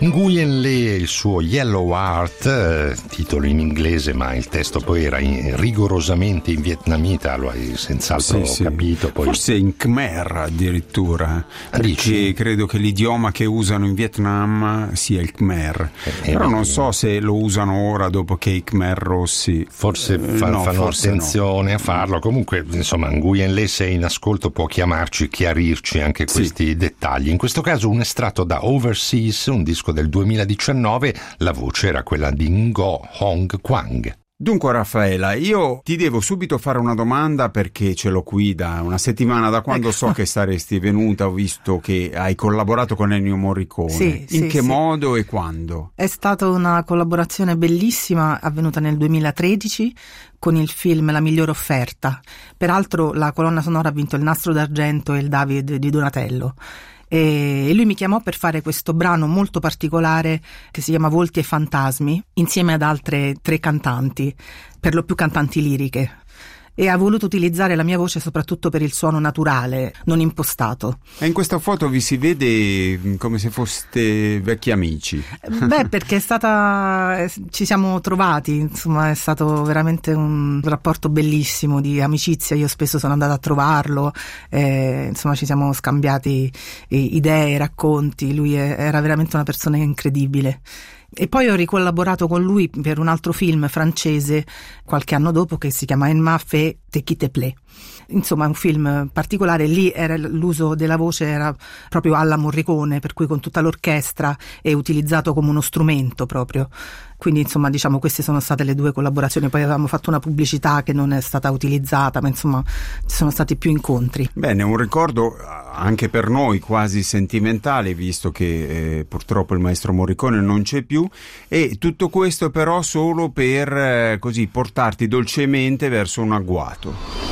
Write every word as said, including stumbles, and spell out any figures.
Nguyen Le e il suo Yellow Heart, eh, titolo in inglese ma il testo poi era in, rigorosamente in vietnamita, lo hai senz'altro sì, capito. Sì. Poi... Forse in Khmer addirittura, perché Dici? credo che l'idioma che usano in Vietnam sia il Khmer, eh, però eh, non so se lo usano ora dopo che i Khmer rossi forse fa, eh, no, fanno forse attenzione no. a farlo. Comunque insomma Nguyen Le, se è in ascolto può chiamarci, chiarirci anche questi sì. dettagli. In questo caso un estratto da Overseas, un disco del duemiladiciannove, la voce era quella di Ngo Hong Quang. Dunque Raffaella, io ti devo subito fare una domanda perché ce l'ho qui da una settimana, da quando so che saresti venuta. Ho visto che hai collaborato con Ennio Morricone. Sì, in sì, che sì. modo e quando? È stata una collaborazione bellissima avvenuta nel duemilatredici con il film La migliore offerta. Peraltro la colonna sonora ha vinto il Nastro d'Argento e il David di Donatello. E lui mi chiamò per fare questo brano molto particolare che si chiama Volti e Fantasmi, insieme ad altre tre cantanti, per lo più cantanti liriche, e ha voluto utilizzare la mia voce soprattutto per il suono naturale, non impostato. E in questa foto vi si vede come se foste vecchi amici. Beh, perché è stata, ci siamo trovati, insomma, è stato veramente un rapporto bellissimo di amicizia. Io spesso sono andata a trovarlo, eh, insomma ci siamo scambiati idee, racconti. Lui è, era veramente una persona incredibile. E poi ho ricollaborato con lui per un altro film francese qualche anno dopo che si chiama En m'a fait te qui te plaît. Insomma è un film particolare, lì era, l'uso della voce era proprio alla Morricone, per cui con tutta l'orchestra è utilizzato come uno strumento proprio. Quindi insomma diciamo queste sono state le due collaborazioni. Poi avevamo fatto una pubblicità che non è stata utilizzata, ma insomma ci sono stati più incontri. Bene, un ricordo anche per noi quasi sentimentale, visto che eh, purtroppo il maestro Morricone non c'è più, e tutto questo però solo per eh, così portarti dolcemente verso un agguato.